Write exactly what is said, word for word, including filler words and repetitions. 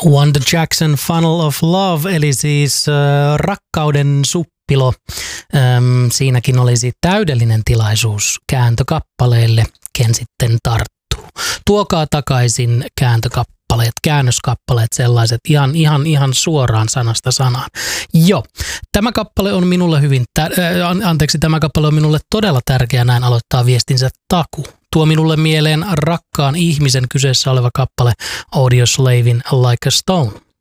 Wanda Jackson Funnel of Love, eli siis äh, rakkauden suppilo. Ähm, siinäkin olisi täydellinen tilaisuus kääntökappaleelle, ken sitten tarttuu. Tuokaa takaisin kääntökappaleet, käännöskappaleet, sellaiset ihan, ihan, ihan suoraan sanasta sanaan. Joo, tämä kappale on minulle hyvin, tär- äh, anteeksi, tämä kappale on minulle todella tärkeä, näin aloittaa viestinsä Taku. Tuo minulle mieleen rakkaan ihmisen kyseessä oleva kappale Audioslavin Like a Stone.